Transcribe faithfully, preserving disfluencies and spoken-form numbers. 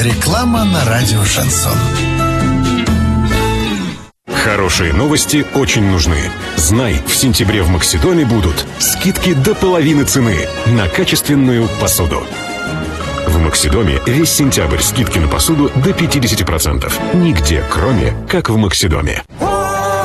Реклама на радио «Шансон». Хорошие новости очень нужны. Знай, в сентябре в Максидоме будут скидки до половины цены на качественную посуду. В Максидоме весь сентябрь скидки на посуду до пятьдесят процентов. Нигде, кроме как в Максидоме.